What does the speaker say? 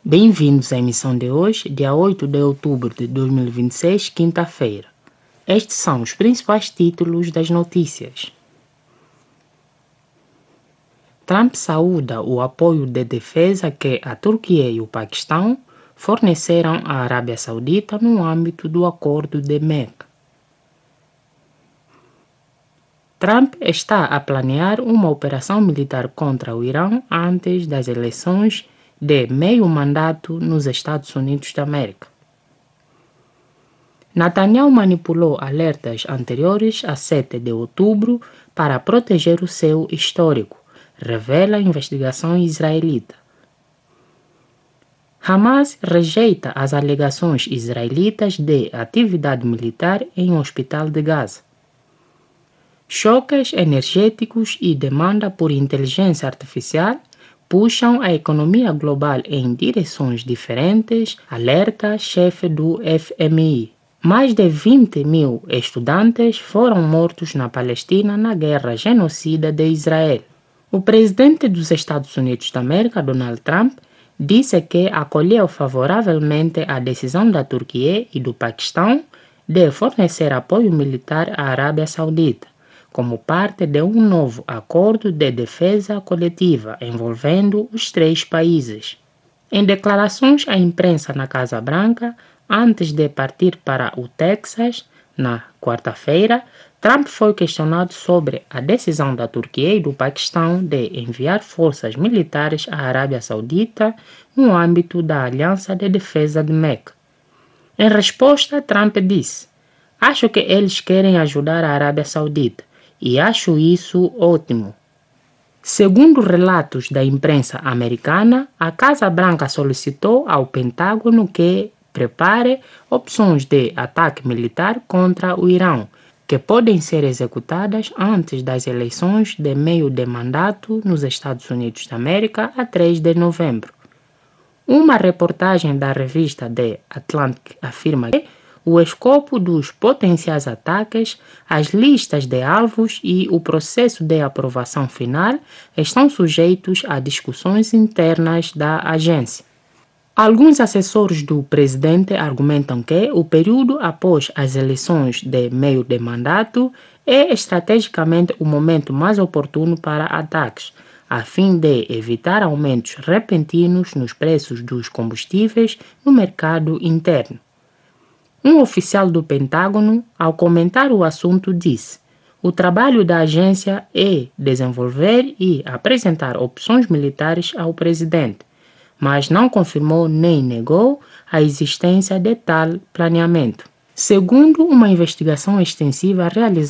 Bem-vindos à emissão de hoje, dia 8 de outubro de 2026, quinta-feira. Estes são os principais títulos das notícias. Trump saúda o apoio de defesa que a Turquia e o Paquistão forneceram à Arábia Saudita no âmbito do Acordo de Meca. Trump está a planear uma operação militar contra o Irão antes das eleições de meio mandato nos Estados Unidos da América. Netanyahu manipulou alertas anteriores a 7 de outubro para proteger o seu histórico, revela a investigação israelita. Hamas rejeita as alegações israelitas de atividade militar em um hospital de Gaza. Choques energéticos e demanda por inteligência artificial puxam a economia global em direções diferentes, alerta chefe do FMI. Mais de 20.000 estudantes foram mortos na Palestina na guerra genocida de Israel. O presidente dos Estados Unidos da América, Donald Trump, disse que acolheu favoravelmente a decisão da Turquia e do Paquistão de fornecer apoio militar à Arábia Saudita, como parte de um novo acordo de defesa coletiva envolvendo os três países. Em declarações à imprensa na Casa Branca, antes de partir para o Texas, na quarta-feira, Trump foi questionado sobre a decisão da Turquia e do Paquistão de enviar forças militares à Arábia Saudita no âmbito da Aliança de Defesa de Meca. Em resposta, Trump disse: "Acho que eles querem ajudar a Arábia Saudita e acho isso ótimo." Segundo relatos da imprensa americana, a Casa Branca solicitou ao Pentágono que prepare opções de ataque militar contra o Irão, que podem ser executadas antes das eleições de meio de mandato nos Estados Unidos da América a 3 de novembro. Uma reportagem da revista The Atlantic afirma que o escopo dos potenciais ataques, as listas de alvos e o processo de aprovação final estão sujeitos a discussões internas da agência. Alguns assessores do presidente argumentam que o período após as eleições de meio de mandato é estrategicamente o momento mais oportuno para ataques, a fim de evitar aumentos repentinos nos preços dos combustíveis no mercado interno. Um oficial do Pentágono, ao comentar o assunto, disse: "O trabalho da agência é desenvolver e apresentar opções militares ao presidente", mas não confirmou nem negou a existência de tal planeamento. Segundo uma investigação extensiva realizada